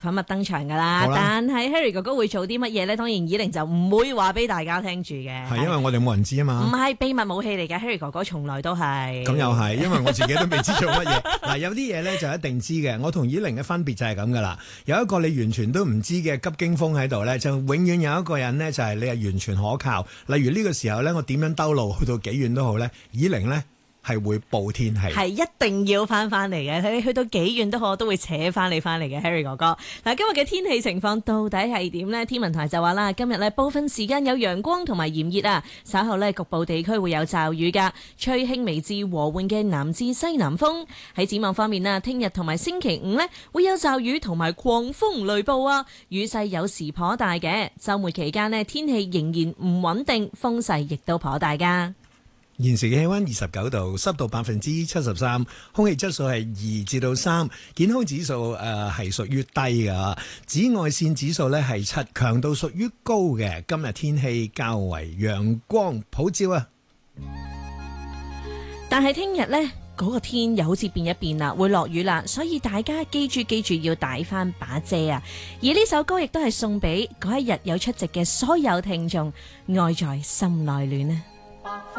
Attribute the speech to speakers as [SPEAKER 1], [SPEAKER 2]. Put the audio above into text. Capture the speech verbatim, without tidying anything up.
[SPEAKER 1] 粉墨登場噶啦，但係 Harry 哥哥會做啲乜嘢咧？當然以玲就唔會話俾大家聽住嘅。
[SPEAKER 2] 係因為我哋冇人知啊嘛。
[SPEAKER 1] 唔係秘密武器嚟嘅 ，Harry 哥哥從來都係。
[SPEAKER 2] 咁又係，因為我自己都未知做乜嘢。嗱，有啲嘢咧就一定知嘅。我同以玲嘅分別就係咁噶啦。有一個你完全都唔知嘅急驚風喺度咧，就永遠有一個人咧就係你係完全可靠。例如呢個時候咧，我點樣兜路去到幾遠都好咧，以玲咧係會報天氣，
[SPEAKER 1] 係一定要翻翻嚟嘅。睇你去到幾遠都好，都會扯翻你翻嚟嘅 Harry 哥哥。嗱，今日嘅天氣情況到底係點呢？天文台就話啦，今日呢部分時間有陽光同埋炎熱啊，稍後呢局部地區會有驟雨噶，吹輕微至和緩嘅南至西南風。喺展望方面啊，聽日同埋星期五呢會有驟雨同埋狂風雷暴啊，雨勢有時頗大嘅。週末期間呢，天氣仍然唔穩定，風勢亦都頗大噶。
[SPEAKER 2] 現時嘅氣溫二十九度，濕度百分之七十三，空氣質素係二至到三，健康指數誒係屬於低嘅，紫外線指數咧係七，強度屬於高嘅。今日天氣較為陽光普照啊！
[SPEAKER 1] 但係聽日呢，嗰、那個天又好似變一變啦，會落雨啦，所以大家記住記住要帶翻把遮啊！而呢首歌亦都係送俾嗰一日有出席嘅所有聽眾，愛在心內暖啊！